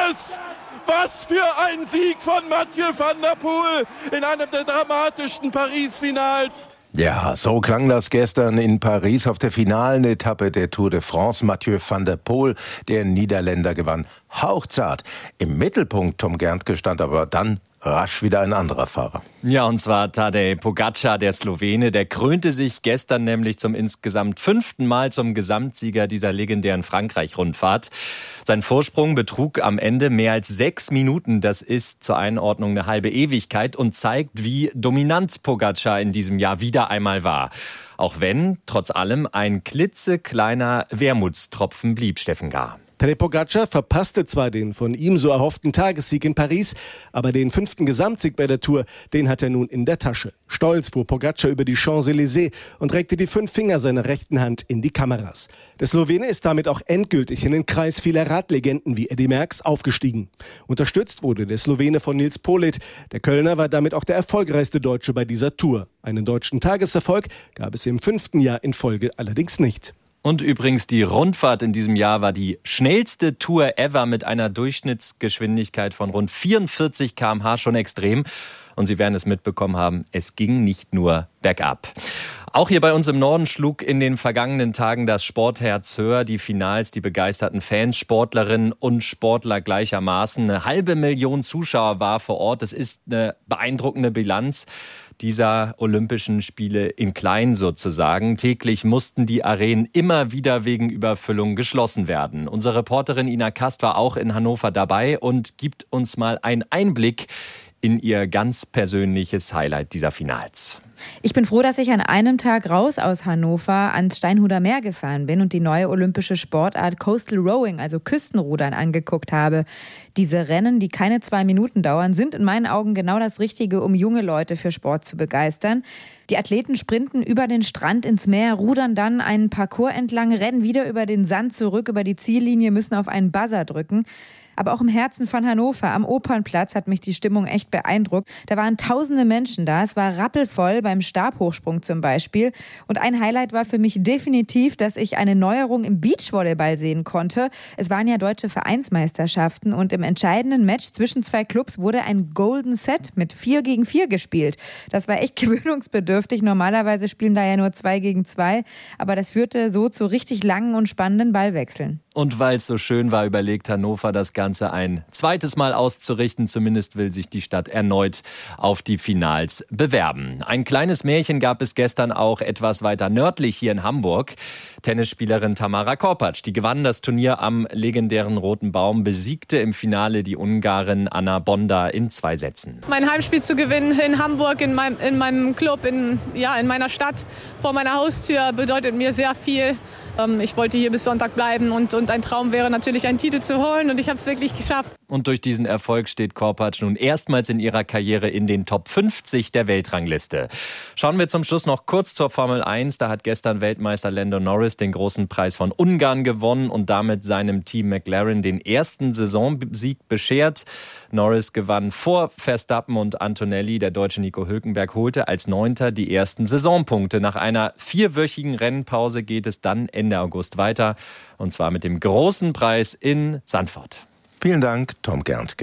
es! Was für ein Sieg von Mathieu van der Poel in einem der dramatischsten Paris-Finals. Ja, so klang das gestern in Paris auf der finalen Etappe der Tour de France. Mathieu van der Poel, der Niederländer, gewann hauchzart. Im Mittelpunkt, Tom Gerntke, stand aber dann rasch wieder ein anderer Fahrer. Ja, und zwar Tadej Pogačar, der Slowene. Der krönte sich gestern nämlich zum insgesamt 5. Mal zum Gesamtsieger dieser legendären Frankreich-Rundfahrt. Sein Vorsprung betrug am Ende mehr als 6 Minuten. Das ist zur Einordnung eine halbe Ewigkeit und zeigt, wie dominant Pogačar in diesem Jahr wieder einmal war. Auch wenn, trotz allem, ein klitzekleiner Wermutstropfen blieb, Steffen Gahr. Tadej Pogačar verpasste zwar den von ihm so erhofften Tagessieg in Paris, aber den 5. Gesamtsieg bei der Tour, den hat er nun in der Tasche. Stolz fuhr Pogačar über die Champs-Élysées und reckte die 5 Finger seiner rechten Hand in die Kameras. Der Slowene ist damit auch endgültig in den Kreis vieler Radlegenden wie Eddy Merckx aufgestiegen. Unterstützt wurde der Slowene von Nils Politt. Der Kölner war damit auch der erfolgreichste Deutsche bei dieser Tour. Einen deutschen Tageserfolg gab es im 5. Jahr in Folge allerdings nicht. Und übrigens, die Rundfahrt in diesem Jahr war die schnellste Tour ever mit einer Durchschnittsgeschwindigkeit von rund 44 km/h, schon extrem. Und Sie werden es mitbekommen haben, es ging nicht nur bergab. Auch hier bei uns im Norden schlug in den vergangenen Tagen das Sportherz höher. Die Finals, die begeisterten Fans, Sportlerinnen und Sportler gleichermaßen. 500.000 Zuschauer war vor Ort. Das ist eine beeindruckende Bilanz dieser Olympischen Spiele in klein sozusagen. Täglich mussten die Arenen immer wieder wegen Überfüllung geschlossen werden. Unsere Reporterin Ina Kast war auch in Hannover dabei und gibt uns mal einen Einblick in ihr ganz persönliches Highlight dieser Finals. Ich bin froh, dass ich an einem Tag raus aus Hannover ans Steinhuder Meer gefahren bin und die neue olympische Sportart Coastal Rowing, also Küstenrudern, angeguckt habe. Diese Rennen, die keine 2 Minuten dauern, sind in meinen Augen genau das Richtige, um junge Leute für Sport zu begeistern. Die Athleten sprinten über den Strand ins Meer, rudern dann einen Parcours entlang, rennen wieder über den Sand zurück, über die Ziellinie, müssen auf einen Buzzer drücken. Aber auch im Herzen von Hannover, am Opernplatz, hat mich die Stimmung echt beeindruckt. Da waren tausende Menschen da. Es war rappelvoll beim Stabhochsprung zum Beispiel. Und ein Highlight war für mich definitiv, dass ich eine Neuerung im Beachvolleyball sehen konnte. Es waren ja deutsche Vereinsmeisterschaften und im entscheidenden Match zwischen 2 Clubs wurde ein Golden Set mit 4 gegen 4 gespielt. Das war echt gewöhnungsbedürftig. Normalerweise spielen da ja nur 2 gegen 2. Aber das führte so zu richtig langen und spannenden Ballwechseln. Und weil es so schön war, überlegt Hannover, das Ganze ein zweites Mal auszurichten. Zumindest will sich die Stadt erneut auf die Finals bewerben. Ein kleines Märchen gab es gestern auch etwas weiter nördlich hier in Hamburg. Tennisspielerin Tamara Korpatsch, die gewann das Turnier am legendären Roten Baum, besiegte im Finale die Ungarin Anna Bonda in 2 Sätzen. Mein Heimspiel zu gewinnen in Hamburg, in meinem Club, in meiner Stadt, vor meiner Haustür, bedeutet mir sehr viel. Ich wollte hier bis Sonntag bleiben und ein Traum wäre natürlich, einen Titel zu holen und ich habe es wirklich geschafft. Und durch diesen Erfolg steht Korpatsch nun erstmals in ihrer Karriere in den Top 50 der Weltrangliste. Schauen wir zum Schluss noch kurz zur Formel 1. Da hat gestern Weltmeister Lando Norris den großen Preis von Ungarn gewonnen und damit seinem Team McLaren den ersten Saisonsieg beschert. Norris gewann vor Verstappen und Antonelli. Der Deutsche Nico Hülkenberg holte als 9. die ersten Saisonpunkte. Nach einer 4-wöchigen Rennpause geht es dann Ende August weiter. Und zwar mit dem großen Preis in Zandvoort. Vielen Dank, Tom Gerntke.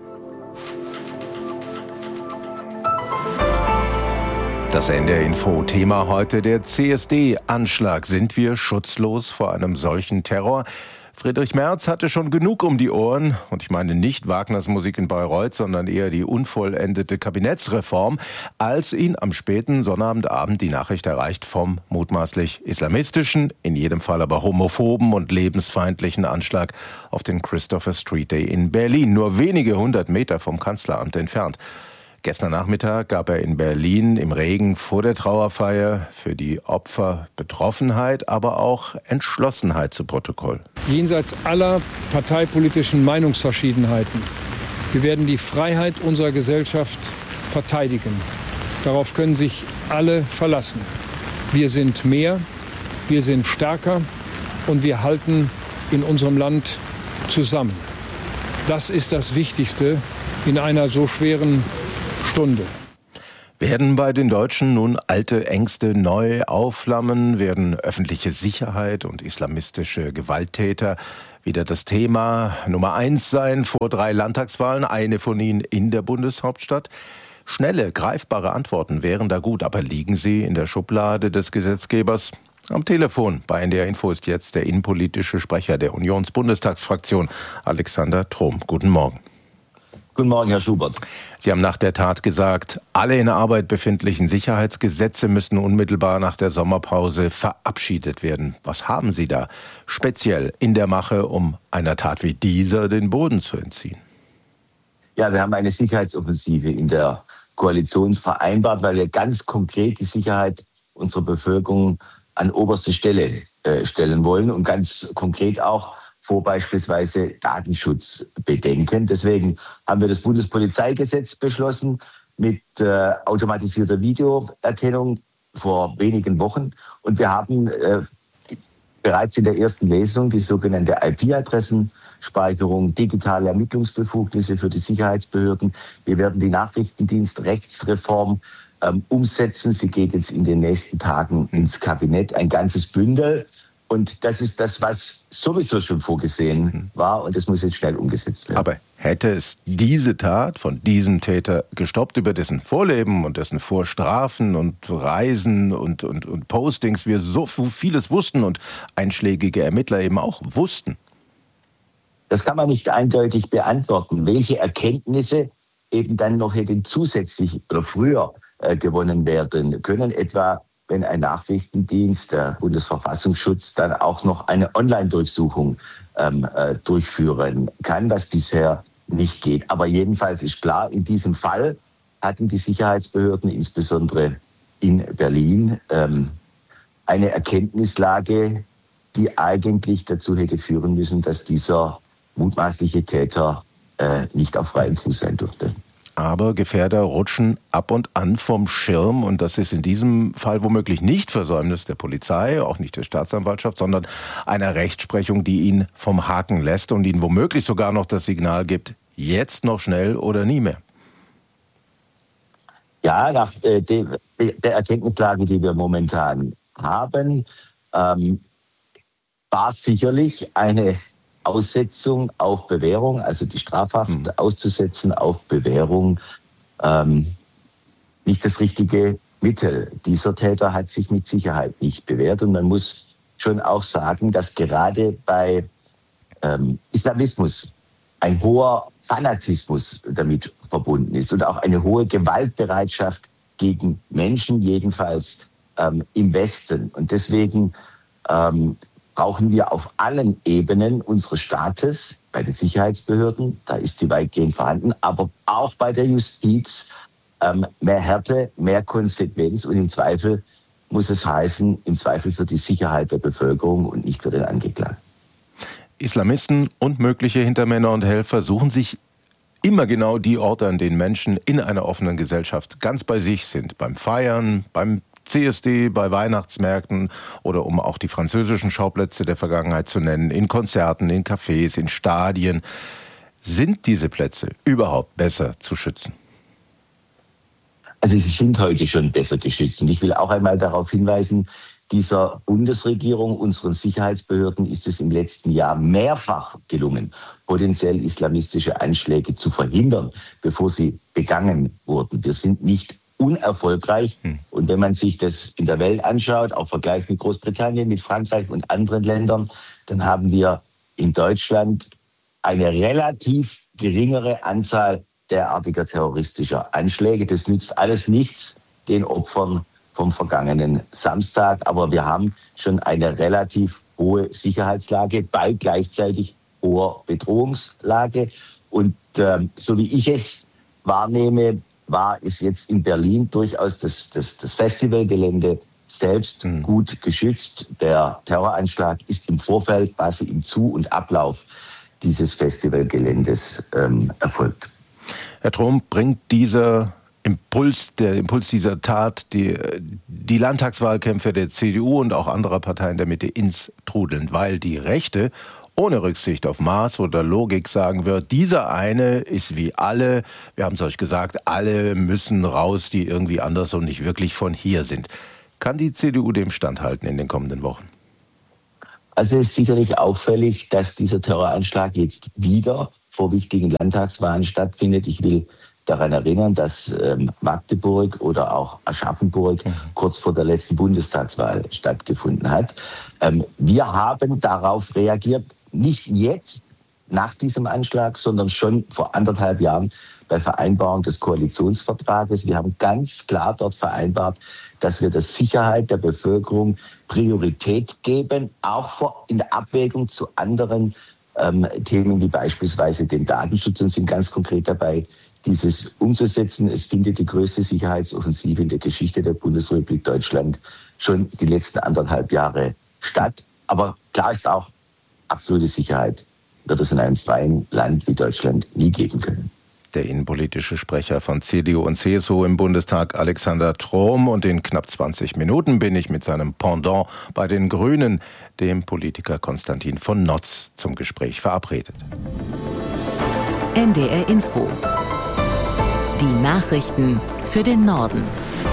Das NDR-Info-Thema heute: der CSD-Anschlag. Sind wir schutzlos vor einem solchen Terror? Friedrich Merz hatte schon genug um die Ohren. Und ich meine nicht Wagners Musik in Bayreuth, sondern eher die unvollendete Kabinettsreform, als ihn am späten Sonnabendabend die Nachricht erreicht vom mutmaßlich islamistischen, in jedem Fall aber homophoben und lebensfeindlichen Anschlag auf den Christopher Street Day in Berlin, nur wenige 100 Meter vom Kanzleramt entfernt. Gestern Nachmittag gab er in Berlin im Regen vor der Trauerfeier für die Opfer Betroffenheit, aber auch Entschlossenheit zu Protokoll. Jenseits aller parteipolitischen Meinungsverschiedenheiten. Wir werden die Freiheit unserer Gesellschaft verteidigen. Darauf können sich alle verlassen. Wir sind mehr, wir sind stärker und wir halten in unserem Land zusammen. Das ist das Wichtigste in einer so schweren Stunde. Werden bei den Deutschen nun alte Ängste neu aufflammen? Werden öffentliche Sicherheit und islamistische Gewalttäter wieder das Thema Nummer 1 sein vor 3 Landtagswahlen, eine von ihnen in der Bundeshauptstadt. Schnelle, greifbare Antworten wären da gut, aber liegen sie in der Schublade des Gesetzgebers? Am Telefon bei NDR Info ist jetzt der innenpolitische Sprecher der Unionsbundestagsfraktion, Alexander Trom. Guten Morgen. Guten Morgen, Herr Schubert. Sie haben nach der Tat gesagt, alle in Arbeit befindlichen Sicherheitsgesetze müssen unmittelbar nach der Sommerpause verabschiedet werden. Was haben Sie da speziell in der Mache, um einer Tat wie dieser den Boden zu entziehen? Ja, wir haben eine Sicherheitsoffensive in der Koalition vereinbart, weil wir ganz konkret die Sicherheit unserer Bevölkerung an oberste Stelle stellen wollen und ganz konkret auch vor beispielsweise Datenschutzbedenken. Deswegen haben wir das Bundespolizeigesetz beschlossen mit automatisierter Videoerkennung vor wenigen Wochen. Und wir haben bereits in der ersten Lesung die sogenannte IP-Adressenspeicherung, digitale Ermittlungsbefugnisse für die Sicherheitsbehörden. Wir werden die Nachrichtendienstrechtsreform umsetzen. Sie geht jetzt in den nächsten Tagen ins Kabinett, ein ganzes Bündel. Und das ist das, was sowieso schon vorgesehen war, und das muss jetzt schnell umgesetzt werden. Aber hätte es diese Tat von diesem Täter gestoppt, über dessen Vorleben und dessen Vorstrafen und Reisen und Postings wir so vieles wussten und einschlägige Ermittler eben auch wussten? Das kann man nicht eindeutig beantworten. Welche Erkenntnisse eben dann noch hätten zusätzlich oder früher gewonnen werden können, etwa wenn ein Nachrichtendienst, der Bundesverfassungsschutz, dann auch noch eine Online-Durchsuchung durchführen kann, was bisher nicht geht. Aber jedenfalls ist klar, in diesem Fall hatten die Sicherheitsbehörden, insbesondere in Berlin, eine Erkenntnislage, die eigentlich dazu hätte führen müssen, dass dieser mutmaßliche Täter nicht auf freiem Fuß sein durfte. Aber Gefährder rutschen ab und an vom Schirm, und das ist in diesem Fall womöglich nicht Versäumnis der Polizei, auch nicht der Staatsanwaltschaft, sondern einer Rechtsprechung, die ihn vom Haken lässt und ihn womöglich sogar noch das Signal gibt, jetzt noch schnell oder nie mehr. Ja, nach der Erkenntnislage, die wir momentan haben, war sicherlich eine Aussetzung auf Bewährung, also die Strafhaft auszusetzen auf Bewährung, nicht das richtige Mittel. Dieser Täter hat sich mit Sicherheit nicht bewährt, und man muss schon auch sagen, dass gerade bei Islamismus ein hoher Fanatismus damit verbunden ist und auch eine hohe Gewaltbereitschaft gegen Menschen, jedenfalls im Westen. Und deswegen brauchen wir auf allen Ebenen unseres Staates, bei den Sicherheitsbehörden, da ist sie weitgehend vorhanden, aber auch bei der Justiz, mehr Härte, mehr Konsequenz, und im Zweifel muss es heißen, im Zweifel für die Sicherheit der Bevölkerung und nicht für den Angeklagten. Islamisten und mögliche Hintermänner und Helfer suchen sich immer genau die Orte, an denen Menschen in einer offenen Gesellschaft ganz bei sich sind. Beim Feiern, beim CSD, bei Weihnachtsmärkten oder, um auch die französischen Schauplätze der Vergangenheit zu nennen, in Konzerten, in Cafés, in Stadien. Sind diese Plätze überhaupt besser zu schützen? Also sie sind heute schon besser geschützt. Und ich will auch einmal darauf hinweisen, dieser Bundesregierung, unseren Sicherheitsbehörden ist es im letzten Jahr mehrfach gelungen, potenziell islamistische Anschläge zu verhindern, bevor sie begangen wurden. Wir sind nicht unerfolgreich. Und wenn man sich das in der Welt anschaut, auch Vergleich mit Großbritannien, mit Frankreich und anderen Ländern, dann haben wir in Deutschland eine relativ geringere Anzahl derartiger terroristischer Anschläge. Das nützt alles nichts den Opfern vom vergangenen Samstag. Aber wir haben schon eine relativ hohe Sicherheitslage bei gleichzeitig hoher Bedrohungslage. Und so wie ich es wahrnehme, ist jetzt in Berlin durchaus das Festivalgelände selbst gut geschützt. Der Terroranschlag ist im Vorfeld, quasi im Zu- und Ablauf dieses Festivalgeländes erfolgt. Herr Trom, bringt der Impuls dieser Tat die Landtagswahlkämpfe der CDU und auch anderer Parteien der Mitte ins Trudeln, weil die Rechte ohne Rücksicht auf Maß oder Logik sagen wird, dieser eine ist wie alle, wir haben es euch gesagt, alle müssen raus, die irgendwie anders und nicht wirklich von hier sind. Kann die CDU dem standhalten in den kommenden Wochen? Also es ist sicherlich auffällig, dass dieser Terroranschlag jetzt wieder vor wichtigen Landtagswahlen stattfindet. Ich will daran erinnern, dass Magdeburg oder auch Aschaffenburg kurz vor der letzten Bundestagswahl stattgefunden hat. Wir haben darauf reagiert, nicht jetzt nach diesem Anschlag, sondern schon vor 1,5 Jahren bei Vereinbarung des Koalitionsvertrages. Wir haben ganz klar dort vereinbart, dass wir der Sicherheit der Bevölkerung Priorität geben, auch in der Abwägung zu anderen Themen wie beispielsweise dem Datenschutz, und sind ganz konkret dabei, dieses umzusetzen. Es findet die größte Sicherheitsoffensive in der Geschichte der Bundesrepublik Deutschland schon die letzten 1,5 Jahre statt. Aber klar ist auch, absolute Sicherheit wird es in einem freien Land wie Deutschland nie geben können. Der innenpolitische Sprecher von CDU und CSU im Bundestag, Alexander Trom. Und in knapp 20 Minuten bin ich mit seinem Pendant bei den Grünen, dem Politiker Konstantin von Notz, zum Gespräch verabredet. NDR Info. Die Nachrichten für den Norden.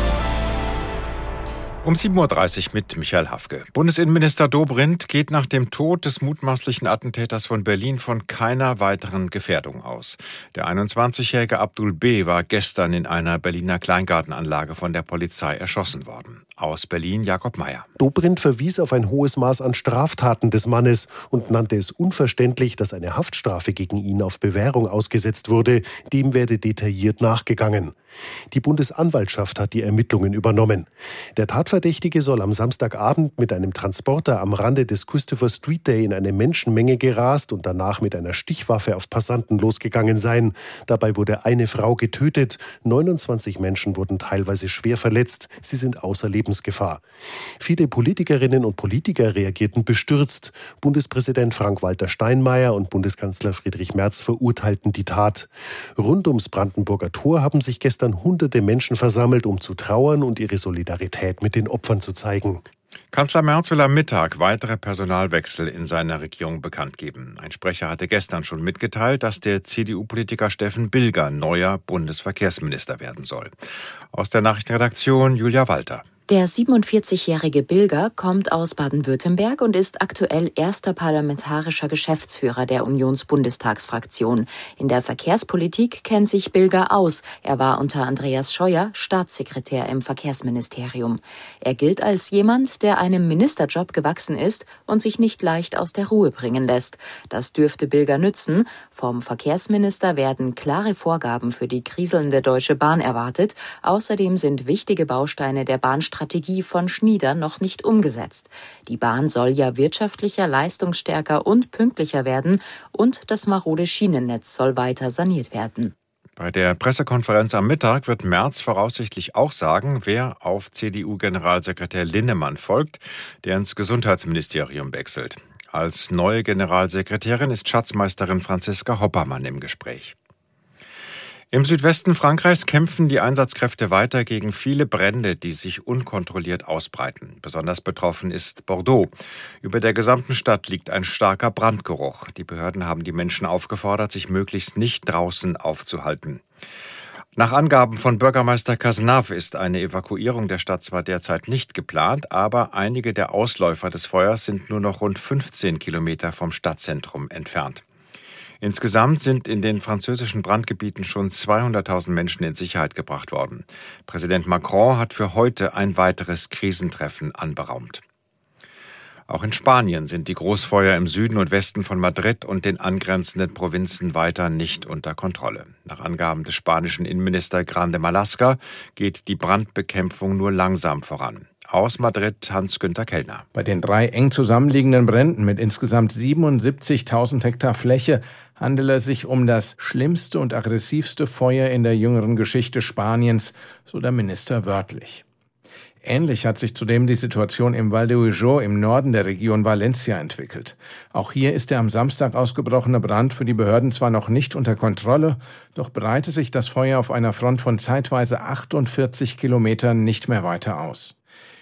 Um 7.30 Uhr mit Michael Hafke. Bundesinnenminister Dobrindt geht nach dem Tod des mutmaßlichen Attentäters von Berlin von keiner weiteren Gefährdung aus. Der 21-jährige Abdul B. war gestern in einer Berliner Kleingartenanlage von der Polizei erschossen worden. Aus Berlin Jakob Mayer. Dobrindt verwies auf ein hohes Maß an Straftaten des Mannes und nannte es unverständlich, dass eine Haftstrafe gegen ihn auf Bewährung ausgesetzt wurde. Dem werde detailliert nachgegangen. Die Bundesanwaltschaft hat die Ermittlungen übernommen. Der Tatverdächtige soll am Samstagabend mit einem Transporter am Rande des Christopher Street Day in eine Menschenmenge gerast und danach mit einer Stichwaffe auf Passanten losgegangen sein. Dabei wurde eine Frau getötet. 29 Menschen wurden teilweise schwer verletzt. Sie sind außer Lebensgefahr. Viele Politikerinnen und Politiker reagierten bestürzt. Bundespräsident Frank-Walter Steinmeier und Bundeskanzler Friedrich Merz verurteilten die Tat. Rund ums Brandenburger Tor haben sich gestern Hunderte Menschen versammelt, um zu trauern und ihre Solidarität mit den Opfern zu zeigen. Kanzler Merz will am Mittag weitere Personalwechsel in seiner Regierung bekannt geben. Ein Sprecher hatte gestern schon mitgeteilt, dass der CDU-Politiker Steffen Bilger neuer Bundesverkehrsminister werden soll. Aus der Nachrichtenredaktion Julia Walter. Der 47-jährige Bilger kommt aus Baden-Württemberg und ist aktuell erster parlamentarischer Geschäftsführer der Unionsbundestagsfraktion. In der Verkehrspolitik kennt sich Bilger aus. Er war unter Andreas Scheuer Staatssekretär im Verkehrsministerium. Er gilt als jemand, der einem Ministerjob gewachsen ist und sich nicht leicht aus der Ruhe bringen lässt. Das dürfte Bilger nützen. Vom Verkehrsminister werden klare Vorgaben für die kriselnde Deutsche Bahn erwartet. Außerdem sind wichtige Bausteine der Bahnstrategie von Schnieder noch nicht umgesetzt. Die Bahn soll ja wirtschaftlicher, leistungsstärker und pünktlicher werden und das marode Schienennetz soll weiter saniert werden. Bei der Pressekonferenz am Mittag wird Merz voraussichtlich auch sagen, wer auf CDU-Generalsekretär Linnemann folgt, der ins Gesundheitsministerium wechselt. Als neue Generalsekretärin ist Schatzmeisterin Franziska Hoppermann im Gespräch. Im Südwesten Frankreichs kämpfen die Einsatzkräfte weiter gegen viele Brände, die sich unkontrolliert ausbreiten. Besonders betroffen ist Bordeaux. Über der gesamten Stadt liegt ein starker Brandgeruch. Die Behörden haben die Menschen aufgefordert, sich möglichst nicht draußen aufzuhalten. Nach Angaben von Bürgermeister Cazenave ist eine Evakuierung der Stadt zwar derzeit nicht geplant, aber einige der Ausläufer des Feuers sind nur noch rund 15 Kilometer vom Stadtzentrum entfernt. Insgesamt sind in den französischen Brandgebieten schon 200.000 Menschen in Sicherheit gebracht worden. Präsident Macron hat für heute ein weiteres Krisentreffen anberaumt. Auch in Spanien sind die Großfeuer im Süden und Westen von Madrid und den angrenzenden Provinzen weiter nicht unter Kontrolle. Nach Angaben des spanischen Innenministers Grande Marlaska geht die Brandbekämpfung nur langsam voran. Aus Madrid Hans-Günther Kellner. Bei den 3 eng zusammenliegenden Bränden mit insgesamt 77.000 Hektar Fläche handele es sich um das schlimmste und aggressivste Feuer in der jüngeren Geschichte Spaniens, so der Minister wörtlich. Ähnlich hat sich zudem die Situation im Val d'Ujo im Norden der Region Valencia entwickelt. Auch hier ist der am Samstag ausgebrochene Brand für die Behörden zwar noch nicht unter Kontrolle, doch breitet sich das Feuer auf einer Front von zeitweise 48 Kilometern nicht mehr weiter aus.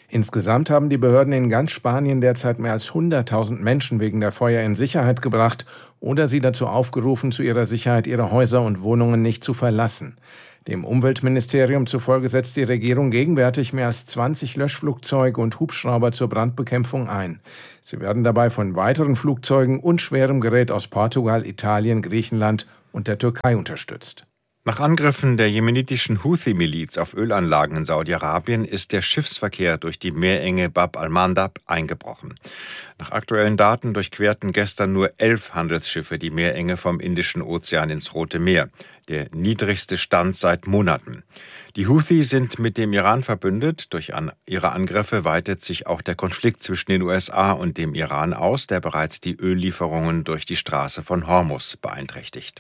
Insgesamt haben die Behörden in ganz Spanien derzeit mehr als 100.000 Menschen wegen der Feuer in Sicherheit gebracht oder sie dazu aufgerufen, zu ihrer Sicherheit ihre Häuser und Wohnungen nicht zu verlassen. Dem Umweltministerium zufolge setzt die Regierung gegenwärtig mehr als 20 Löschflugzeuge und Hubschrauber zur Brandbekämpfung ein. Sie werden dabei von weiteren Flugzeugen und schwerem Gerät aus Portugal, Italien, Griechenland und der Türkei unterstützt. Nach Angriffen der jemenitischen Houthi-Miliz auf Ölanlagen in Saudi-Arabien ist der Schiffsverkehr durch die Meerenge Bab al-Mandab eingebrochen. Nach aktuellen Daten durchquerten gestern nur 11 Handelsschiffe die Meerenge vom Indischen Ozean ins Rote Meer, der niedrigste Stand seit Monaten. Die Houthi sind mit dem Iran verbündet. Durch ihre Angriffe weitet sich auch der Konflikt zwischen den USA und dem Iran aus, der bereits die Öllieferungen durch die Straße von Hormuz beeinträchtigt.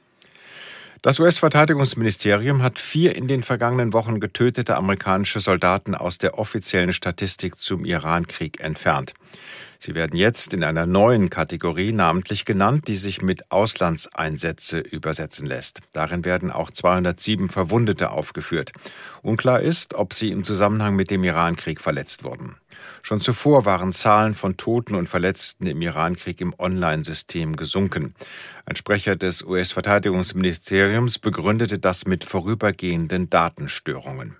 Das US-Verteidigungsministerium hat 4 in den vergangenen Wochen getötete amerikanische Soldaten aus der offiziellen Statistik zum Iran-Krieg entfernt. Sie werden jetzt in einer neuen Kategorie namentlich genannt, die sich mit Auslandseinsätze übersetzen lässt. Darin werden auch 207 Verwundete aufgeführt. Unklar ist, ob sie im Zusammenhang mit dem Iran-Krieg verletzt wurden. Schon zuvor waren Zahlen von Toten und Verletzten im Iran-Krieg im Online-System gesunken. Ein Sprecher des US-Verteidigungsministeriums begründete das mit vorübergehenden Datenstörungen.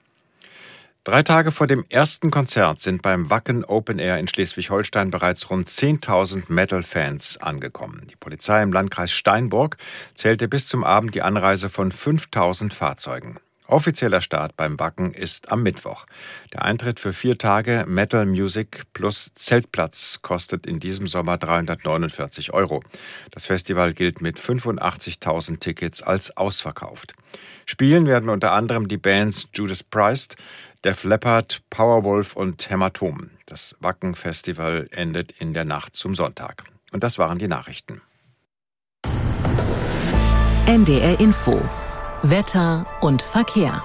3 Tage vor dem ersten Konzert sind beim Wacken Open Air in Schleswig-Holstein bereits rund 10.000 Metal-Fans angekommen. Die Polizei im Landkreis Steinburg zählte bis zum Abend die Anreise von 5.000 Fahrzeugen. Offizieller Start beim Wacken ist am Mittwoch. Der Eintritt für 4 Tage Metal Music plus Zeltplatz kostet in diesem Sommer 349 €. Das Festival gilt mit 85.000 Tickets als ausverkauft. Spielen werden unter anderem die Bands Judas Priest, Def Leppard, Powerwolf und Hämatom. Das Wacken-Festival endet in der Nacht zum Sonntag. Und das waren die Nachrichten. NDR Info. Wetter und Verkehr.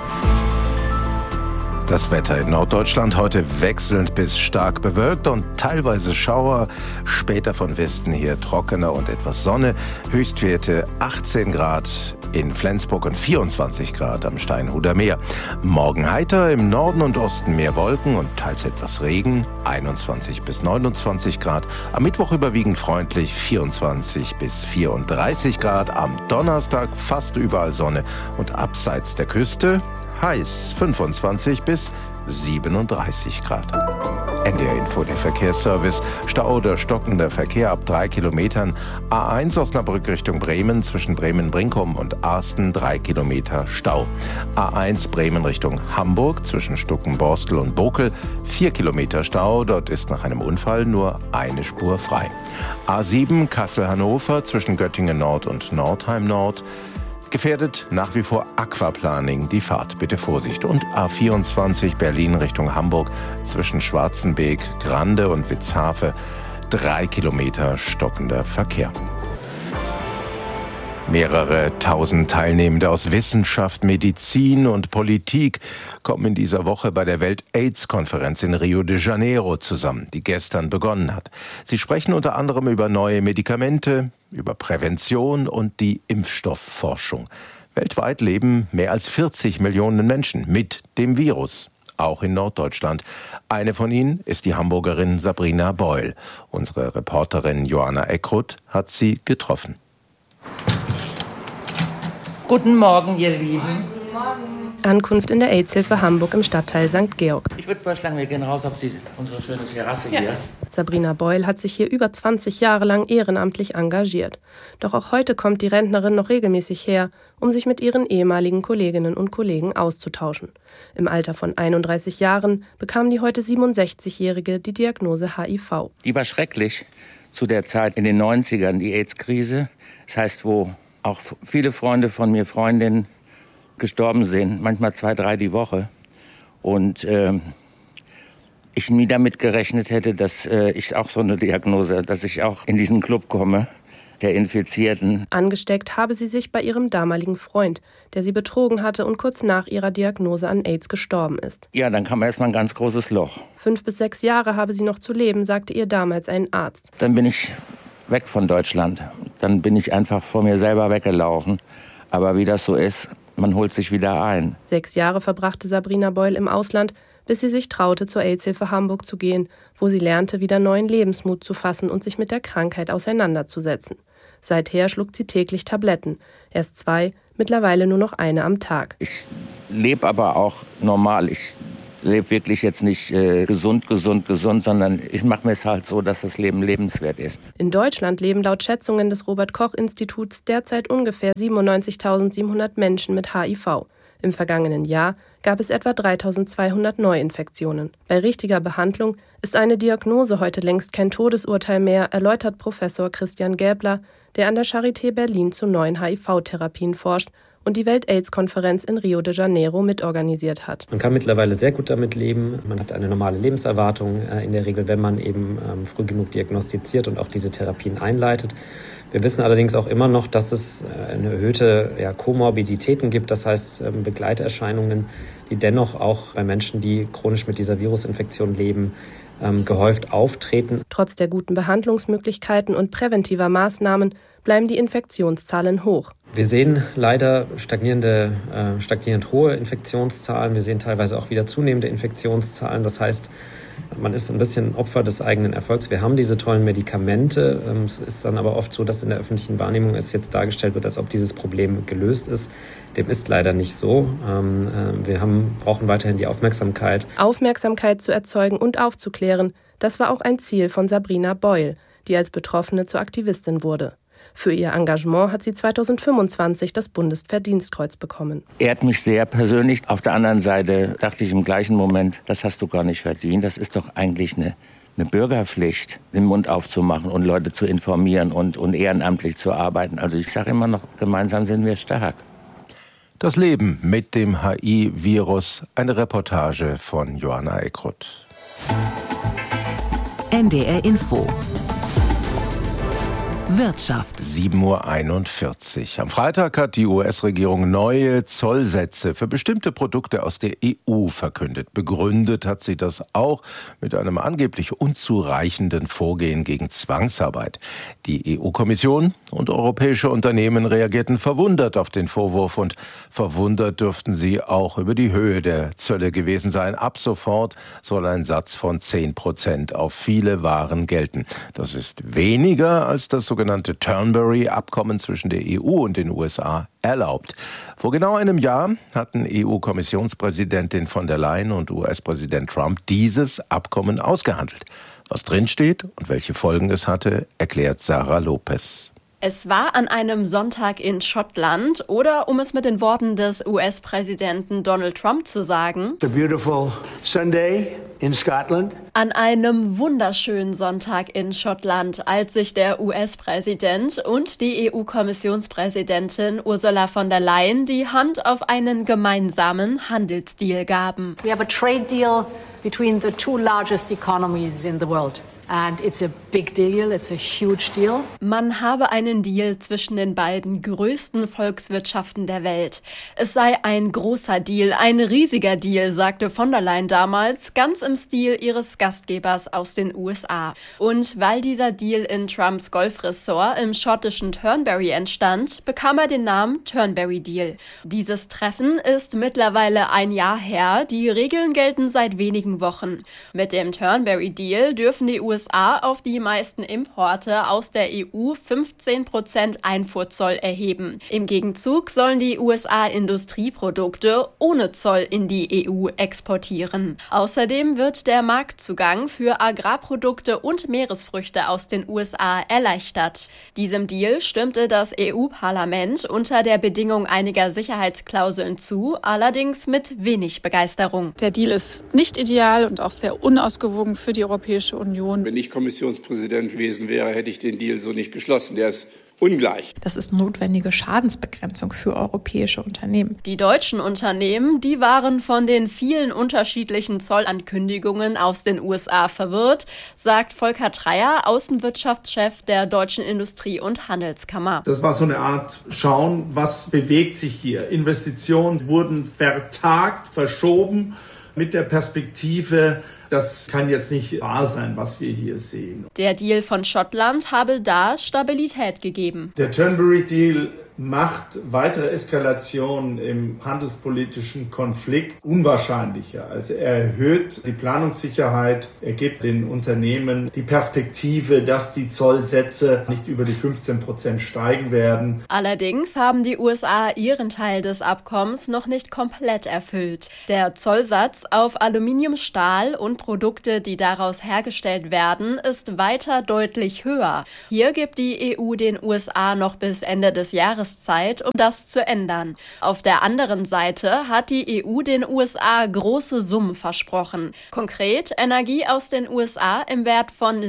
Das Wetter in Norddeutschland heute wechselnd bis stark bewölkt und teilweise Schauer. Später von Westen her trockener und etwas Sonne. Höchstwerte 18 Grad in Flensburg und 24 Grad am Steinhuder Meer. Morgen heiter, im Norden und Osten mehr Wolken und teils etwas Regen. 21 bis 29 Grad. Am Mittwoch überwiegend freundlich 24 bis 34 Grad. Am Donnerstag fast überall Sonne und abseits der Küste heiß 25 bis 37 Grad. NDR Info, der Verkehrsservice. Stau oder stockender Verkehr ab 3 Kilometern. A1 Osnabrück Richtung Bremen zwischen Bremen-Brinkum und Arsten 3 Kilometer Stau. A1 Bremen Richtung Hamburg zwischen Stuckenborstel und Bokel 4 Kilometer Stau. Dort ist nach einem Unfall nur eine Spur frei. A7 Kassel-Hannover zwischen Göttingen Nord und Nordheim Nord. Gefährdet nach wie vor Aquaplaning, die Fahrt, bitte Vorsicht. Und A24 Berlin Richtung Hamburg zwischen Schwarzenbeek, Grande und Witzhafe 3 Kilometer stockender Verkehr. Mehrere tausend Teilnehmende aus Wissenschaft, Medizin und Politik kommen in dieser Woche bei der Welt-AIDS-Konferenz in Rio de Janeiro zusammen, die gestern begonnen hat. Sie sprechen unter anderem über neue Medikamente, über Prävention und die Impfstoffforschung. Weltweit leben mehr als 40 Millionen Menschen mit dem Virus, auch in Norddeutschland. Eine von ihnen ist die Hamburgerin Sabrina Beul. Unsere Reporterin Joanna Eckrut hat sie getroffen. Guten Morgen, ihr Lieben. Guten Morgen. Ankunft in der AIDS-Hilfe Hamburg im Stadtteil St. Georg. Ich würde vorschlagen, wir gehen raus auf unsere schöne Terrasse hier. Sabrina Beul hat sich hier über 20 Jahre lang ehrenamtlich engagiert. Doch auch heute kommt die Rentnerin noch regelmäßig her, um sich mit ihren ehemaligen Kolleginnen und Kollegen auszutauschen. Im Alter von 31 Jahren bekam die heute 67-Jährige die Diagnose HIV. Die war schrecklich zu der Zeit in den 90ern, die AIDS-Krise. Das heißt, wo auch viele Freunde von mir, Freundinnen, gestorben sind, manchmal 2, 3 die Woche. Und ich nie damit gerechnet hätte, dass ich auch so eine Diagnose, dass ich auch in diesen Club komme, der Infizierten. Angesteckt habe sie sich bei ihrem damaligen Freund, der sie betrogen hatte und kurz nach ihrer Diagnose an AIDS gestorben ist. Ja, dann kam erstmal ein ganz großes Loch. 5 bis 6 Jahre habe sie noch zu leben, sagte ihr damals ein Arzt. Dann bin ich weg von Deutschland. Dann bin ich einfach vor mir selber weggelaufen. Aber wie das so ist, man holt sich wieder ein. 6 Jahre verbrachte Sabrina Beul im Ausland, bis sie sich traute, zur AIDS-Hilfe Hamburg zu gehen, wo sie lernte, wieder neuen Lebensmut zu fassen und sich mit der Krankheit auseinanderzusetzen. Seither schluckt sie täglich Tabletten, erst 2, mittlerweile nur noch eine am Tag. Ich lebe aber auch normal. Ich lebe wirklich jetzt nicht gesund, sondern ich mache mir es halt so, dass das Leben lebenswert ist. In Deutschland leben laut Schätzungen des Robert-Koch-Instituts derzeit ungefähr 97.700 Menschen mit HIV. Im vergangenen Jahr gab es etwa 3.200 Neuinfektionen. Bei richtiger Behandlung ist eine Diagnose heute längst kein Todesurteil mehr, erläutert Professor Christian Gäbler, der an der Charité Berlin zu neuen HIV-Therapien forscht und die Welt-AIDS-Konferenz in Rio de Janeiro mitorganisiert hat. Man kann mittlerweile sehr gut damit leben. Man hat eine normale Lebenserwartung in der Regel, wenn man eben früh genug diagnostiziert und auch diese Therapien einleitet. Wir wissen allerdings auch immer noch, dass es eine erhöhte Komorbiditäten gibt, das heißt Begleiterscheinungen, die dennoch auch bei Menschen, die chronisch mit dieser Virusinfektion leben, gehäuft auftreten. Trotz der guten Behandlungsmöglichkeiten und präventiver Maßnahmen bleiben die Infektionszahlen hoch. Wir sehen leider stagnierend hohe Infektionszahlen. Wir sehen teilweise auch wieder zunehmende Infektionszahlen. Das heißt, man ist ein bisschen Opfer des eigenen Erfolgs. Wir haben diese tollen Medikamente. Es ist dann aber oft so, dass in der öffentlichen Wahrnehmung es jetzt dargestellt wird, als ob dieses Problem gelöst ist. Dem ist leider nicht so. Wir brauchen weiterhin die Aufmerksamkeit. Aufmerksamkeit zu erzeugen und aufzuklären, das war auch ein Ziel von Sabrina Beul, die als Betroffene zur Aktivistin wurde. Für ihr Engagement hat sie 2025 das Bundesverdienstkreuz bekommen. Ehrt mich sehr persönlich. Auf der anderen Seite dachte ich im gleichen Moment, das hast du gar nicht verdient. Das ist doch eigentlich eine Bürgerpflicht, den Mund aufzumachen und Leute zu informieren und ehrenamtlich zu arbeiten. Also ich sage immer noch, gemeinsam sind wir stark. Das Leben mit dem HIV-Virus. Eine Reportage von Johanna Eckroth. NDR Info. Wirtschaft. 7:41 Uhr. Am Freitag hat die US-Regierung neue Zollsätze für bestimmte Produkte aus der EU verkündet. Begründet hat sie das auch mit einem angeblich unzureichenden Vorgehen gegen Zwangsarbeit. Die EU-Kommission und europäische Unternehmen reagierten verwundert auf den Vorwurf und verwundert dürften sie auch über die Höhe der Zölle gewesen sein. Ab sofort soll ein Satz von 10% auf viele Waren gelten. Das ist weniger als das sogenannte Turnberry-Abkommen zwischen der EU und den USA erlaubt. Vor genau einem Jahr hatten EU-Kommissionspräsidentin von der Leyen und US-Präsident Trump dieses Abkommen ausgehandelt. Was drinsteht und welche Folgen es hatte, erklärt Sarah Lopez. Es war an einem Sonntag in Schottland oder, um es mit den Worten des US-Präsidenten Donald Trump zu sagen, It's a beautiful Sunday in Scotland. An einem wunderschönen Sonntag in Schottland, als sich der US-Präsident und die EU-Kommissionspräsidentin Ursula von der Leyen die Hand auf einen gemeinsamen Handelsdeal gaben. We have a trade deal between the two largest economies in the world. And it's a big deal, it's a huge deal. Man habe einen Deal zwischen den beiden größten Volkswirtschaften der Welt. Es sei ein großer Deal, ein riesiger Deal, sagte von der Leyen damals, ganz im Stil ihres Gastgebers aus den USA. Und weil dieser Deal in Trumps Golfressort im schottischen Turnberry entstand, bekam er den Namen Turnberry Deal. Dieses Treffen ist mittlerweile ein Jahr her, die Regeln gelten seit wenigen Wochen. Mit dem Turnberry Deal dürfen die USA auf die meisten Importe aus der EU 15% Einfuhrzoll erheben. Im Gegenzug sollen die USA Industrieprodukte ohne Zoll in die EU exportieren. Außerdem wird der Marktzugang für Agrarprodukte und Meeresfrüchte aus den USA erleichtert. Diesem Deal stimmte das EU-Parlament unter der Bedingung einiger Sicherheitsklauseln zu, allerdings mit wenig Begeisterung. Der Deal ist nicht ideal und auch sehr unausgewogen für die Europäische Union. Wenn ich Kommissionspräsident gewesen wäre, hätte ich den Deal so nicht geschlossen. Der ist ungleich. Das ist notwendige Schadensbegrenzung für europäische Unternehmen. Die deutschen Unternehmen, die waren von den vielen unterschiedlichen Zollankündigungen aus den USA verwirrt, sagt Volker Treyer, Außenwirtschaftschef der Deutschen Industrie- und Handelskammer. Das war so eine Art Schauen, was bewegt sich hier. Investitionen wurden vertagt, verschoben, mit der Perspektive Das kann jetzt nicht wahr sein, was wir hier sehen. Der Deal von Schottland habe da Stabilität gegeben. Der Turnberry-Deal macht weitere Eskalationen im handelspolitischen Konflikt unwahrscheinlicher. Also er erhöht die Planungssicherheit, er gibt den Unternehmen die Perspektive, dass die Zollsätze nicht über die 15% steigen werden. Allerdings haben die USA ihren Teil des Abkommens noch nicht komplett erfüllt. Der Zollsatz auf Aluminium, Stahl und Produkte, die daraus hergestellt werden, ist weiter deutlich höher. Hier gibt die EU den USA noch bis Ende des Jahres Zeit, um das zu ändern. Auf der anderen Seite hat die EU den USA große Summen versprochen. Konkret Energie aus den USA im Wert von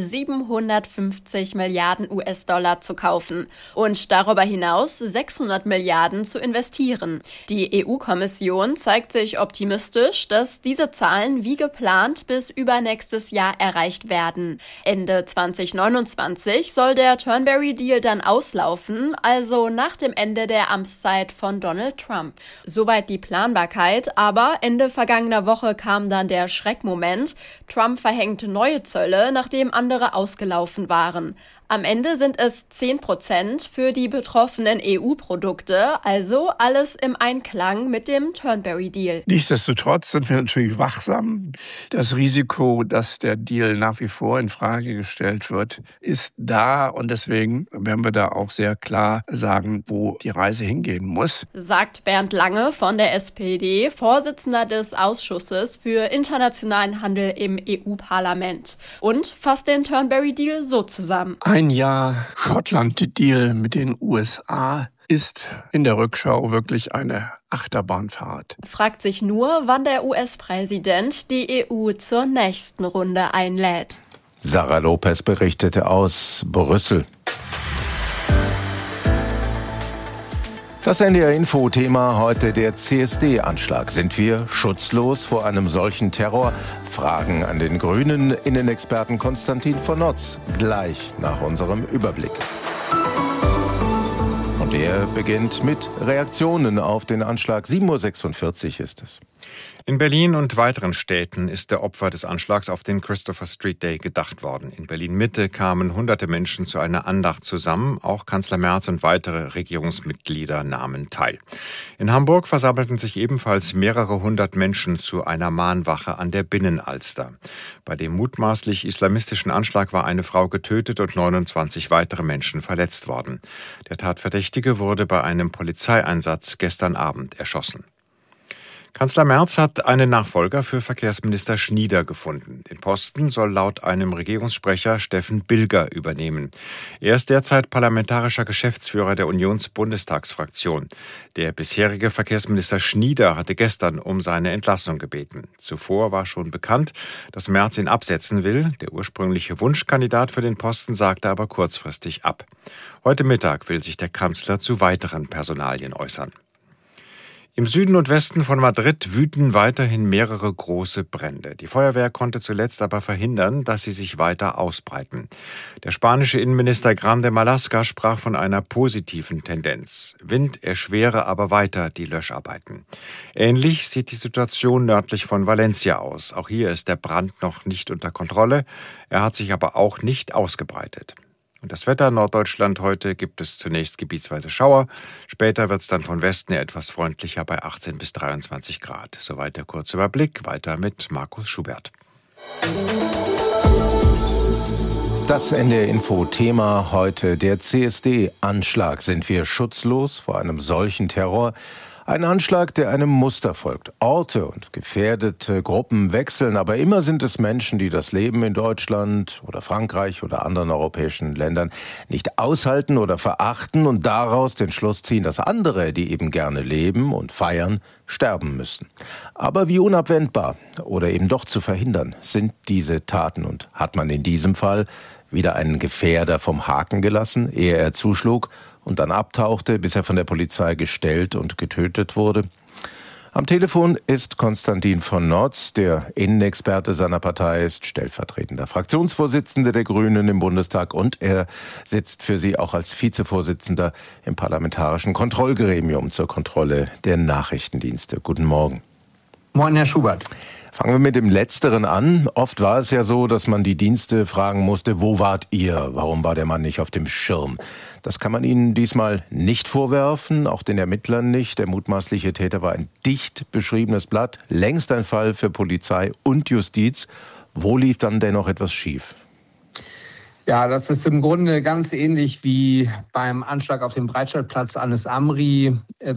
750 Milliarden US-Dollar zu kaufen und darüber hinaus 600 Milliarden zu investieren. Die EU-Kommission zeigt sich optimistisch, dass diese Zahlen wie geplant bis übernächstes Jahr erreicht werden. Ende 2029 soll der Turnberry-Deal dann auslaufen, also nach dem Ende der Amtszeit von Donald Trump. Soweit die Planbarkeit, aber Ende vergangener Woche kam dann der Schreckmoment. Trump verhängt neue Zölle, nachdem andere ausgelaufen waren. Am Ende sind es 10% für die betroffenen EU-Produkte, also alles im Einklang mit dem Turnberry-Deal. Nichtsdestotrotz sind wir natürlich wachsam. Das Risiko, dass der Deal nach wie vor in Frage gestellt wird, ist da und deswegen werden wir da auch sehr klar sagen, wo die Reise hingehen muss. Sagt Bernd Lange von der SPD, Vorsitzender des Ausschusses für internationalen Handel im EU-Parlament und fasst den Turnberry-Deal so zusammen. Ein Jahr Schottland-Deal mit den USA ist in der Rückschau wirklich eine Achterbahnfahrt. Fragt sich nur, wann der US-Präsident die EU zur nächsten Runde einlädt. Sarah Lopez berichtete aus Brüssel. Das NDR-Info-Thema heute der CSD-Anschlag. Sind wir schutzlos vor einem solchen Terror? Fragen an den grünen Innenexperten Konstantin von Notz gleich nach unserem Überblick. Und er beginnt mit Reaktionen auf den Anschlag. 7.46 Uhr ist es. In Berlin und weiteren Städten ist der Opfer des Anschlags auf den Christopher Street Day gedacht worden. In Berlin-Mitte kamen hunderte Menschen zu einer Andacht zusammen. Auch Kanzler Merz und weitere Regierungsmitglieder nahmen teil. In Hamburg versammelten sich ebenfalls mehrere hundert Menschen zu einer Mahnwache an der Binnenalster. Bei dem mutmaßlich islamistischen Anschlag war eine Frau getötet und 29 weitere Menschen verletzt worden. Der Tatverdächtige wurde bei einem Polizeieinsatz gestern Abend erschossen. Kanzler Merz hat einen Nachfolger für Verkehrsminister Schnieder gefunden. Den Posten soll laut einem Regierungssprecher Steffen Bilger übernehmen. Er ist derzeit parlamentarischer Geschäftsführer der Unionsbundestagsfraktion. Der bisherige Verkehrsminister Schnieder hatte gestern um seine Entlassung gebeten. Zuvor war schon bekannt, dass Merz ihn absetzen will. Der ursprüngliche Wunschkandidat für den Posten sagte aber kurzfristig ab. Heute Mittag will sich der Kanzler zu weiteren Personalien äußern. Im Süden und Westen von Madrid wüten weiterhin mehrere große Brände. Die Feuerwehr konnte zuletzt aber verhindern, dass sie sich weiter ausbreiten. Der spanische Innenminister Grande Marlaska sprach von einer positiven Tendenz. Wind erschwere aber weiter die Löscharbeiten. Ähnlich sieht die Situation nördlich von Valencia aus. Auch hier ist der Brand noch nicht unter Kontrolle. Er hat sich aber auch nicht ausgebreitet. Und das Wetter in Norddeutschland heute gibt es zunächst gebietsweise Schauer. Später wird es dann von Westen her etwas freundlicher bei 18 bis 23 Grad. Soweit der kurze Überblick. Weiter mit Markus Schubert. Das NDR-Info-Thema heute der CSD-Anschlag. Sind wir schutzlos vor einem solchen Terror? Ein Anschlag, der einem Muster folgt. Orte und gefährdete Gruppen wechseln, aber immer sind es Menschen, die das Leben in Deutschland oder Frankreich oder anderen europäischen Ländern nicht aushalten oder verachten und daraus den Schluss ziehen, dass andere, die eben gerne leben und feiern, sterben müssen. Aber wie unabwendbar oder eben doch zu verhindern sind diese Taten und hat man in diesem Fall wieder einen Gefährder vom Haken gelassen, ehe er zuschlug und dann abtauchte, bis er von der Polizei gestellt und getötet wurde? Am Telefon ist Konstantin von Notz, der Innenexperte seiner Partei, ist stellvertretender Fraktionsvorsitzender der Grünen im Bundestag und er sitzt für sie auch als Vizevorsitzender im Parlamentarischen Kontrollgremium zur Kontrolle der Nachrichtendienste. Guten Morgen. Moin, Herr Schubert. Fangen wir mit dem Letzteren an. Oft war es ja so, dass man die Dienste fragen musste, wo wart ihr? Warum war der Mann nicht auf dem Schirm? Das kann man Ihnen diesmal nicht vorwerfen, auch den Ermittlern nicht. Der mutmaßliche Täter war ein dicht beschriebenes Blatt, längst ein Fall für Polizei und Justiz. Wo lief dann dennoch etwas schief? Ja, das ist im Grunde ganz ähnlich wie beim Anschlag auf dem Breitscheidplatz Anis Amri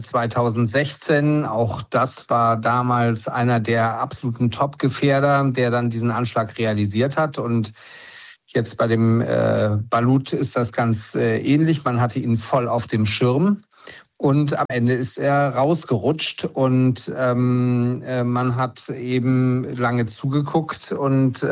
2016. Auch das war damals einer der absoluten Top-Gefährder, der dann diesen Anschlag realisiert hat. Und jetzt bei dem Balut ist das ganz ähnlich. Man hatte ihn voll auf dem Schirm. Und am Ende ist er rausgerutscht und man hat eben lange zugeguckt und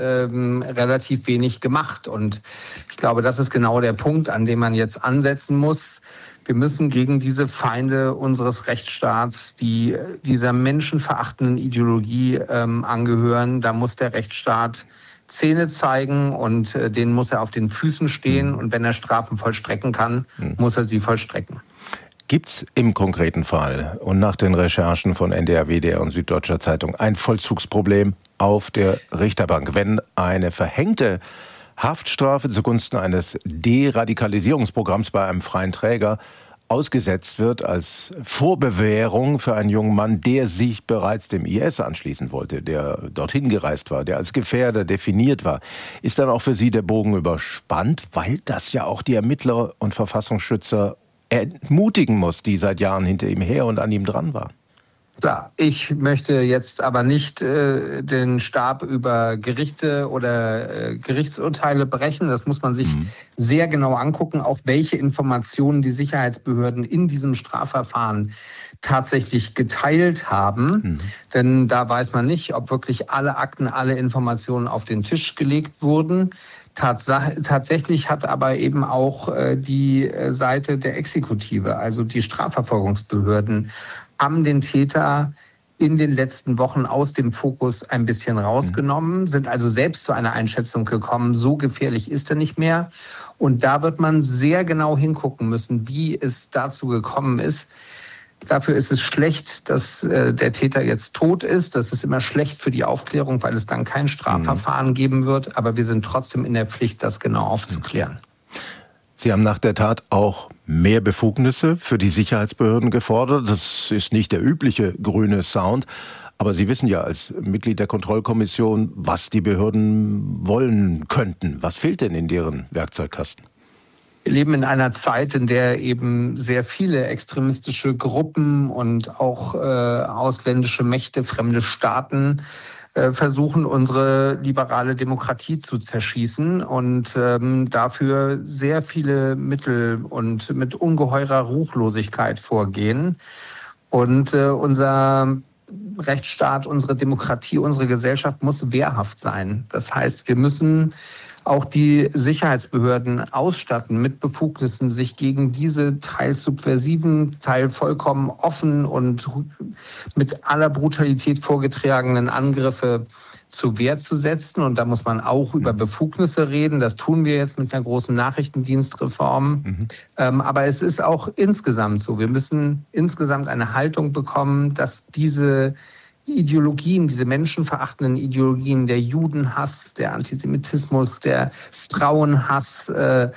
relativ wenig gemacht. Und ich glaube, das ist genau der Punkt, an dem man jetzt ansetzen muss. Wir müssen gegen diese Feinde unseres Rechtsstaats, die dieser menschenverachtenden Ideologie angehören, da muss der Rechtsstaat Zähne zeigen und denen muss er auf den Füßen stehen. Und wenn er Strafen vollstrecken kann, muss er sie vollstrecken. Gibt es im konkreten Fall und nach den Recherchen von NDR, WDR und Süddeutscher Zeitung ein Vollzugsproblem auf der Richterbank, wenn eine verhängte Haftstrafe zugunsten eines Deradikalisierungsprogramms bei einem freien Träger ausgesetzt wird als Vorbewährung für einen jungen Mann, der sich bereits dem IS anschließen wollte, der dorthin gereist war, der als Gefährder definiert war? Ist dann auch für Sie der Bogen überspannt, weil das ja auch die Ermittler und Verfassungsschützer entmutigen muss, die seit Jahren hinter ihm her und an ihm dran waren? Klar, ich möchte jetzt aber nicht den Stab über Gerichte oder Gerichtsurteile brechen. Das muss man sich sehr genau angucken, auch welche Informationen die Sicherheitsbehörden in diesem Strafverfahren tatsächlich geteilt haben. Denn da weiß man nicht, ob wirklich alle Akten, alle Informationen auf den Tisch gelegt wurden. Tatsächlich hat aber eben auch die Seite der Exekutive, also die Strafverfolgungsbehörden, haben den Täter in den letzten Wochen aus dem Fokus ein bisschen rausgenommen, sind also selbst zu einer Einschätzung gekommen, so gefährlich ist er nicht mehr. Und da wird man sehr genau hingucken müssen, wie es dazu gekommen ist. Dafür ist es schlecht, dass der Täter jetzt tot ist. Das ist immer schlecht für die Aufklärung, weil es dann kein Strafverfahren geben wird. Aber wir sind trotzdem in der Pflicht, das genau aufzuklären. Sie haben nach der Tat auch mehr Befugnisse für die Sicherheitsbehörden gefordert. Das ist nicht der übliche grüne Sound. Aber Sie wissen ja als Mitglied der Kontrollkommission, was die Behörden wollen könnten. Was fehlt denn in deren Werkzeugkasten? Wir leben in einer Zeit, in der eben sehr viele extremistische Gruppen und auch ausländische Mächte, fremde Staaten versuchen, unsere liberale Demokratie zu zerschießen und dafür sehr viele Mittel und mit ungeheurer Ruchlosigkeit vorgehen. Und unser Rechtsstaat, unsere Demokratie, unsere Gesellschaft muss wehrhaft sein. Das heißt, wir müssen auch die Sicherheitsbehörden ausstatten mit Befugnissen, sich gegen diese teils subversiven, teils vollkommen offen und mit aller Brutalität vorgetragenen Angriffe zur Wehr zu setzen. Und da muss man auch über Befugnisse reden. Das tun wir jetzt mit einer großen Nachrichtendienstreform. Aber es ist auch insgesamt so. Wir müssen insgesamt eine Haltung bekommen, dass diese Ideologien, diese menschenverachtenden Ideologien, der Judenhass, der Antisemitismus, der Frauenhass, der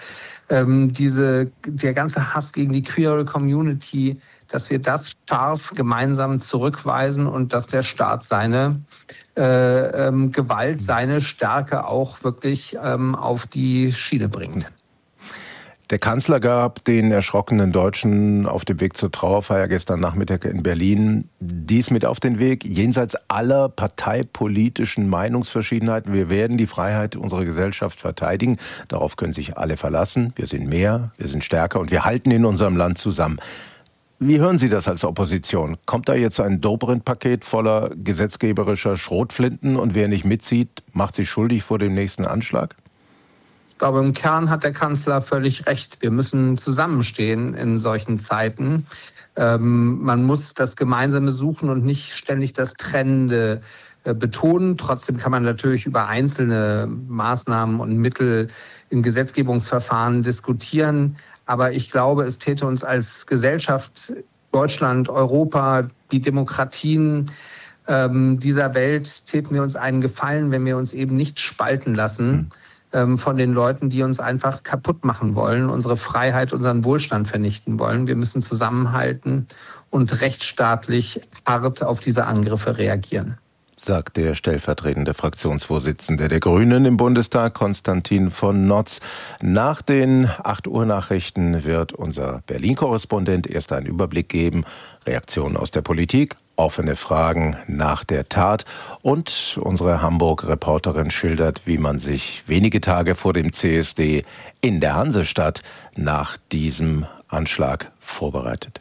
ganze Hass gegen die queere Community, dass wir das scharf gemeinsam zurückweisen und dass der Staat seine Gewalt, seine Stärke auch wirklich auf die Schiene bringt. Der Kanzler gab den erschrockenen Deutschen auf dem Weg zur Trauerfeier gestern Nachmittag in Berlin dies mit auf den Weg. Jenseits aller parteipolitischen Meinungsverschiedenheiten, wir werden die Freiheit unserer Gesellschaft verteidigen. Darauf können sich alle verlassen. Wir sind mehr, wir sind stärker und wir halten in unserem Land zusammen. Wie hören Sie das als Opposition? Kommt da jetzt ein Dobrindt-Paket voller gesetzgeberischer Schrotflinten und wer nicht mitzieht, macht sich schuldig vor dem nächsten Anschlag? Ich glaube, im Kern hat der Kanzler völlig recht. Wir müssen zusammenstehen in solchen Zeiten. Man muss das Gemeinsame suchen und nicht ständig das Trennende betonen. Trotzdem kann man natürlich über einzelne Maßnahmen und Mittel in Gesetzgebungsverfahren diskutieren. Aber ich glaube, es täte uns als Gesellschaft, Deutschland, Europa, die Demokratien dieser Welt täten wir uns einen Gefallen, wenn wir uns eben nicht spalten lassen von den Leuten, die uns einfach kaputt machen wollen, unsere Freiheit, unseren Wohlstand vernichten wollen. Wir müssen zusammenhalten und rechtsstaatlich hart auf diese Angriffe reagieren, sagt der stellvertretende Fraktionsvorsitzende der Grünen im Bundestag, Konstantin von Notz. Nach den 8 Uhr Nachrichten wird unser Berlin-Korrespondent erst einen Überblick geben, Reaktionen aus der Politik, offene Fragen nach der Tat und unsere Hamburg-Reporterin schildert, wie man sich wenige Tage vor dem CSD in der Hansestadt nach diesem Anschlag vorbereitet.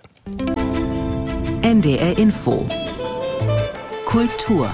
NDR Info Kultur.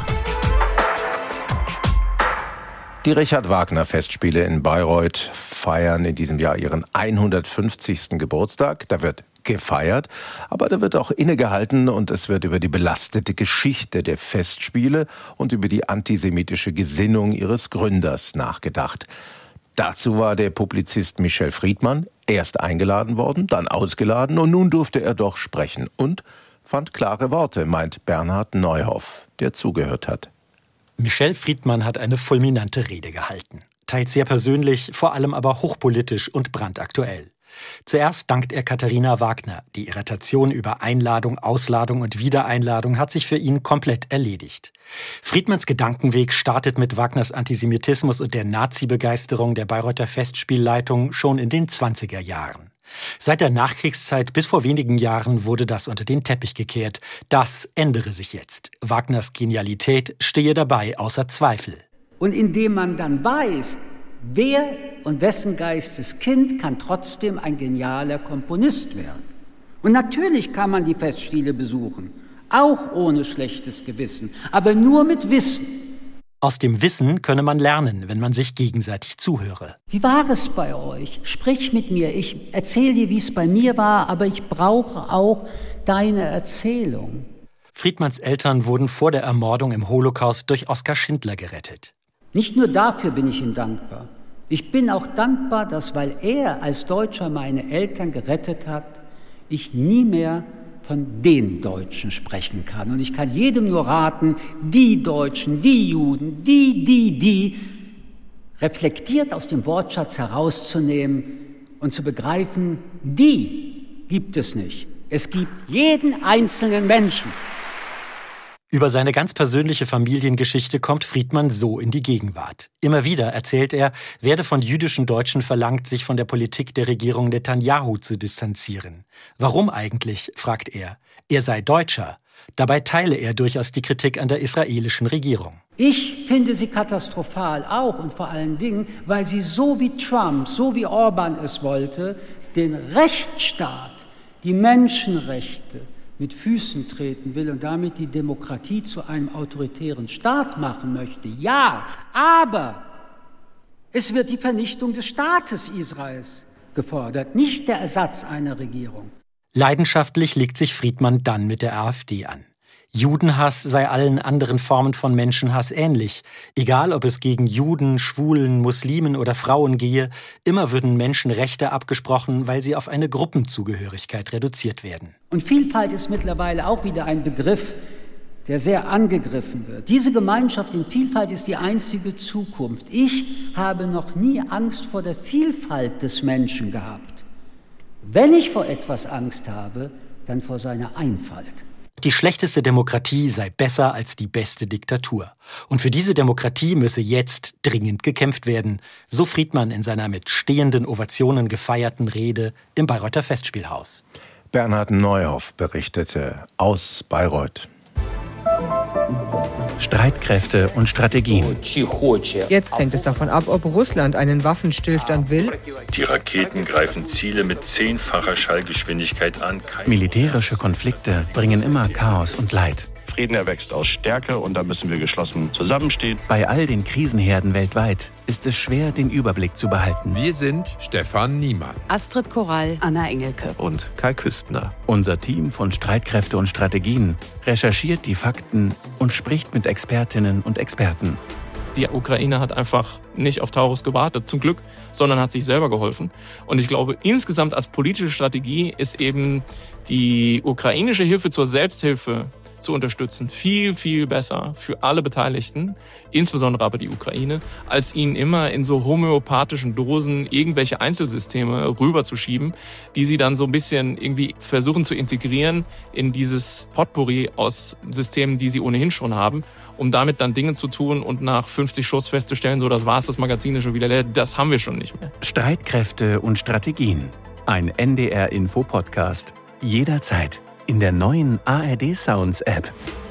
Die Richard-Wagner-Festspiele in Bayreuth feiern in diesem Jahr ihren 150. Geburtstag. Da wird gefeiert, aber da wird auch innegehalten und es wird über die belastete Geschichte der Festspiele und über die antisemitische Gesinnung ihres Gründers nachgedacht. Dazu war der Publizist Michel Friedmann erst eingeladen worden, dann ausgeladen und nun durfte er doch sprechen und fand klare Worte, meint Bernhard Neuhoff, der zugehört hat. Michel Friedmann hat eine fulminante Rede gehalten. Teils sehr persönlich, vor allem aber hochpolitisch und brandaktuell. Zuerst dankt er Katharina Wagner. Die Irritation über Einladung, Ausladung und Wiedereinladung hat sich für ihn komplett erledigt. Friedmanns Gedankenweg startet mit Wagners Antisemitismus und der Nazi-Begeisterung der Bayreuther Festspielleitung schon in den 20er Jahren. Seit der Nachkriegszeit bis vor wenigen Jahren wurde das unter den Teppich gekehrt. Das ändere sich jetzt. Wagners Genialität stehe dabei außer Zweifel. Und indem man dann weiß, wer und wessen Geisteskind kann trotzdem ein genialer Komponist werden. Und natürlich kann man die Festspiele besuchen, auch ohne schlechtes Gewissen, aber nur mit Wissen. Aus dem Wissen könne man lernen, wenn man sich gegenseitig zuhöre. Wie war es bei euch? Sprich mit mir. Ich erzähle dir, wie es bei mir war, aber ich brauche auch deine Erzählung. Friedmanns Eltern wurden vor der Ermordung im Holocaust durch Oskar Schindler gerettet. Nicht nur dafür bin ich ihm dankbar. Ich bin auch dankbar, dass, weil er als Deutscher meine Eltern gerettet hat, ich nie mehr von den Deutschen sprechen kann. Und ich kann jedem nur raten, die Deutschen, die Juden, die, reflektiert aus dem Wortschatz herauszunehmen und zu begreifen, die gibt es nicht. Es gibt jeden einzelnen Menschen. Über seine ganz persönliche Familiengeschichte kommt Friedmann so in die Gegenwart. Immer wieder, erzählt er, werde von jüdischen Deutschen verlangt, sich von der Politik der Regierung Netanyahu zu distanzieren. Warum eigentlich, fragt er. Er sei Deutscher. Dabei teile er durchaus die Kritik an der israelischen Regierung. Ich finde sie katastrophal auch und vor allen Dingen, weil sie so wie Trump, so wie Orban es wollte, den Rechtsstaat, die Menschenrechte mit Füßen treten will und damit die Demokratie zu einem autoritären Staat machen möchte. Ja, aber es wird die Vernichtung des Staates Israels gefordert, nicht der Ersatz einer Regierung. Leidenschaftlich legt sich Friedmann dann mit der AfD an. Judenhass sei allen anderen Formen von Menschenhass ähnlich. Egal, ob es gegen Juden, Schwulen, Muslimen oder Frauen gehe, immer würden Menschenrechte abgesprochen, weil sie auf eine Gruppenzugehörigkeit reduziert werden. Und Vielfalt ist mittlerweile auch wieder ein Begriff, der sehr angegriffen wird. Diese Gemeinschaft in Vielfalt ist die einzige Zukunft. Ich habe noch nie Angst vor der Vielfalt des Menschen gehabt. Wenn ich vor etwas Angst habe, dann vor seiner Einfalt. Die schlechteste Demokratie sei besser als die beste Diktatur. Und für diese Demokratie müsse jetzt dringend gekämpft werden, so Friedmann in seiner mit stehenden Ovationen gefeierten Rede im Bayreuther Festspielhaus. Bernhard Neuhoff berichtete aus Bayreuth. Streitkräfte und Strategien. Jetzt hängt es davon ab, ob Russland einen Waffenstillstand will. Die Raketen greifen Ziele mit 10-facher Schallgeschwindigkeit an. Militärische Konflikte bringen immer Chaos und Leid. Frieden erwächst aus Stärke und da müssen wir geschlossen zusammenstehen. Bei all den Krisenherden weltweit ist es schwer, den Überblick zu behalten. Wir sind Stefan Niemann, Astrid Korall, Anna Engelke und Kai Küstner. Unser Team von Streitkräfte und Strategien recherchiert die Fakten und spricht mit Expertinnen und Experten. Die Ukraine hat einfach nicht auf Taurus gewartet, zum Glück, sondern hat sich selber geholfen. Und ich glaube, insgesamt als politische Strategie ist eben die ukrainische Hilfe zur Selbsthilfe zu unterstützen. Viel, viel besser für alle Beteiligten, insbesondere aber die Ukraine, als ihnen immer in so homöopathischen Dosen irgendwelche Einzelsysteme rüberzuschieben, die sie dann so ein bisschen irgendwie versuchen zu integrieren in dieses Potpourri aus Systemen, die sie ohnehin schon haben, um damit dann Dinge zu tun und nach 50 Schuss festzustellen, so das war's, das Magazin ist schon wieder leer, das haben wir schon nicht mehr. Streitkräfte und Strategien. Ein NDR-Info-Podcast. Jederzeit in der neuen ARD Sounds App.